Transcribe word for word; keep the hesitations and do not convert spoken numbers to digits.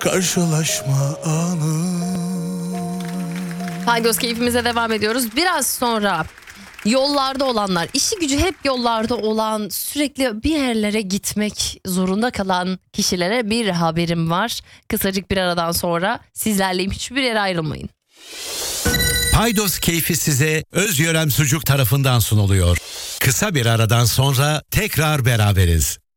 karşılaşma anı. Paydos keyfimize devam ediyoruz. Biraz sonra yollarda olanlar, işi gücü hep yollarda olan, sürekli bir yerlere gitmek zorunda kalan kişilere bir haberim var. Kısacık bir aradan sonra sizlerleyim, hiçbir yere ayrılmayın. Paydos keyfi size Özgören Sucuk tarafından sunuluyor. Kısa bir aradan sonra tekrar beraberiz.